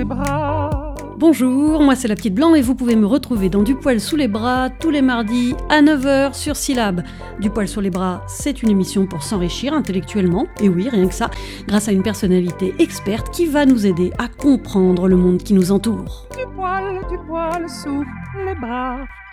bras. Bonjour, moi c'est la Petite Blanc et vous pouvez me retrouver dans Du poil sous les bras tous les mardis à 9h sur Syllab. Du poil sous les bras, c'est une émission pour s'enrichir intellectuellement, et oui, rien que ça, grâce à une personnalité experte qui va nous aider à comprendre le monde qui nous entoure. Du poil sous les bras.